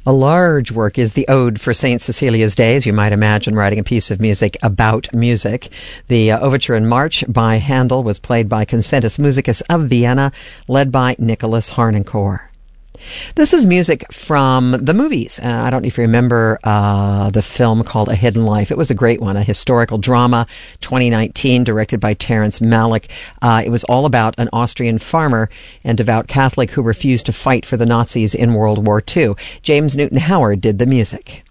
A large work is the Ode for St. Cecilia's Day, as you might imagine, writing a piece of music about music. The Overture in March by Handel was played by Concertus Musicus of Vienna, led by Nicholas Harnoncourt. This is music from the movies. I don't know if you remember the film called A Hidden Life. It was a great one, a historical drama, 2019, directed by Terrence Malick. It was all about an Austrian farmer and devout Catholic who refused to fight for the Nazis in World War II. James Newton Howard did the music.